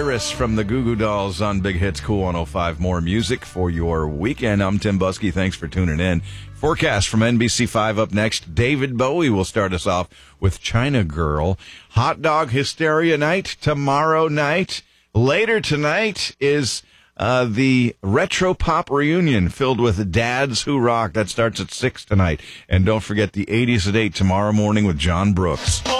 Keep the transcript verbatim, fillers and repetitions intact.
Iris from the Goo Goo Dolls on Big Hits Cool one oh five. More music for your weekend. I'm Tim Buskey. Thanks for tuning in. Forecast from N B C five up next. David Bowie will start us off with China Girl. Hot Dog Hysteria Night tomorrow night. Later tonight is uh, the Retro Pop Reunion filled with dads who rock. That starts at six tonight. And don't forget the eighties at eight tomorrow morning with John Brooks.